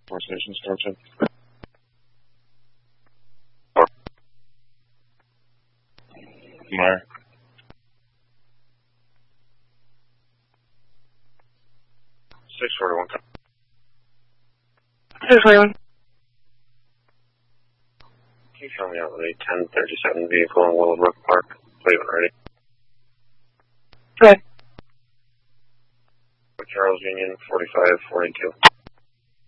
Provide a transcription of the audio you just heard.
Four Station Station. Meyer. 641. 641. Can you show me out with a 1037 vehicle in Willowbrook Park? Leave it ready. Good. Charles Union 4542.